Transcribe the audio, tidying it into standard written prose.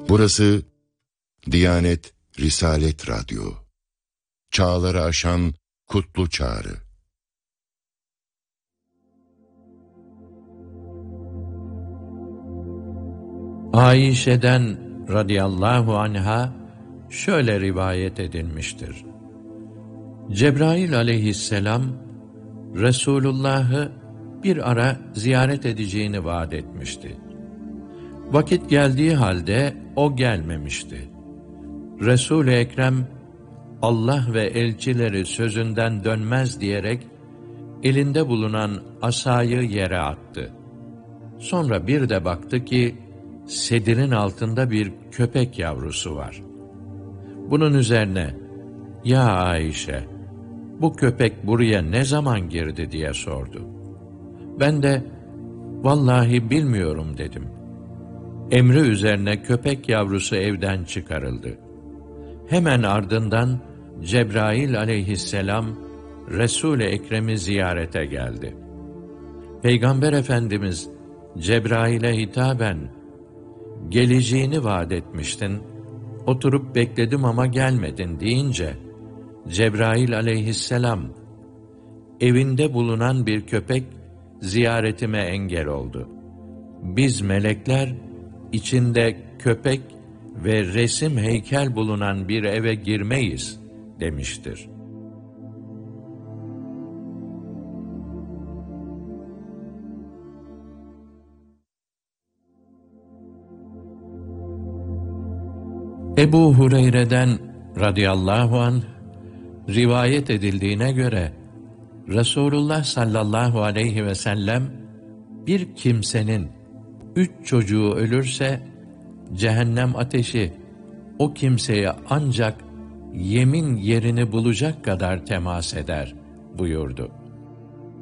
Burası Diyanet Risalet Radyo. Çağları aşan kutlu çağrı. Ayşe'den radıyallahu anha şöyle rivayet edilmiştir. Cebrail aleyhisselam Resulullah'ı bir ara ziyaret edeceğini vaat etmişti. Vakit geldiği halde o gelmemişti. Resul-i Ekrem Allah ve elçileri sözünden dönmez diyerek elinde bulunan asayı yere attı. Sonra bir de baktı ki sedirin altında bir köpek yavrusu var. Bunun üzerine "Ya Ayşe, bu köpek buraya ne zaman girdi?" diye sordu. Ben de "Vallahi bilmiyorum" dedim. Emri üzerine köpek yavrusu evden çıkarıldı. Hemen ardından Cebrail aleyhisselam Resul-i Ekrem'i ziyarete geldi. Peygamber Efendimiz Cebrail'e hitaben "Geleceğini vaat etmiştin, oturup bekledim ama gelmedin" deyince Cebrail aleyhisselam "Evinde bulunan bir köpek ziyaretime engel oldu. Biz melekler içinde köpek ve resim heykel bulunan bir eve girmeyiz" demiştir. Ebu Hureyre'den radıyallahu anh rivayet edildiğine göre Resulullah sallallahu aleyhi ve sellem bir kimsenin 3 çocuğu ölürse cehennem ateşi o kimseye ancak yemin yerini bulacak kadar temas eder buyurdu.